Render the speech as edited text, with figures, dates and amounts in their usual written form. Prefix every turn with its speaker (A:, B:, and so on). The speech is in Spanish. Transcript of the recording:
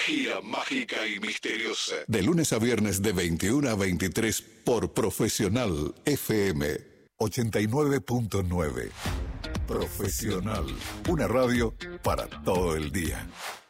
A: Gira mágica y misteriosa.
B: De lunes a viernes de 21 a 23 por Profesional FM 89.9. Profesional, una radio para todo el día.